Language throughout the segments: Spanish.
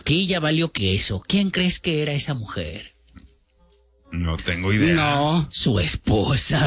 aquí ya valió queso. ¿Quién crees que era esa mujer? No tengo idea. No. Su esposa.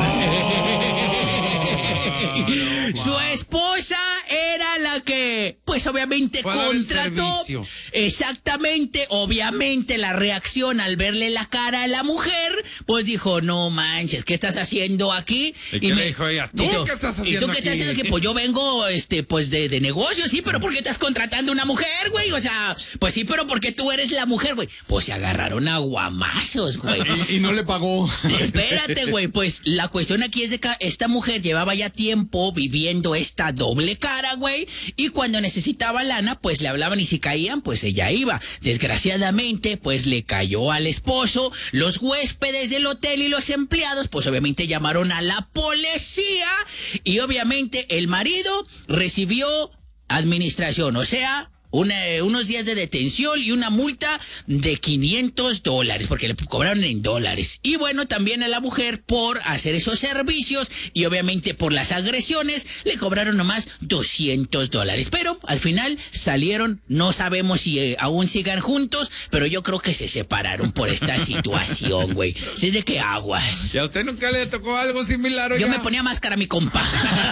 Su esposa era la que, pues obviamente fue a dar el contrató. servicio. Exactamente, obviamente la reacción al verle la cara a la mujer, pues dijo, no manches, ¿qué estás haciendo aquí? ¿Y qué le dijo ella? ¿Tú qué estás haciendo ¿Y tú qué estás aquí? haciendo aquí? Pues yo vengo, pues de negocio, sí, pero ¿por qué estás contratando una mujer, güey? O sea, pues sí, pero ¿por qué tú eres la mujer, güey? Pues se agarraron a guamazos, güey. Y no le pagó. Espérate, güey, pues la cuestión aquí es de que esta mujer llevaba ya tiempo viviendo esta doble cara, güey, y cuando necesitaba lana, pues le hablaban y si caían, pues ella iba. Desgraciadamente, pues le cayó al esposo, los huéspedes del hotel y los empleados, pues obviamente llamaron a la policía y obviamente el marido recibió administración, o sea, unos días de detención y una multa de $500, porque le cobraron en dólares. Y bueno, también a la mujer por hacer esos servicios y obviamente por las agresiones le cobraron nomás $200. Pero al final salieron, no sabemos si aún sigan juntos, pero yo creo que se separaron por esta situación, güey. ¿Sí es de qué aguas? ¿Y a usted nunca le tocó algo similar, oiga? Yo me ponía máscara, mi compa.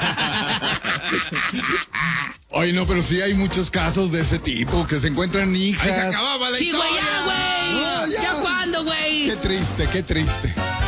Oye, no, pero sí hay muchos casos de ese tipo, que se encuentran hijas. Ahí se acababa la Sí, güey, historia. ya, güey. No, ya. ¿Ya cuándo, güey? Qué triste, qué triste.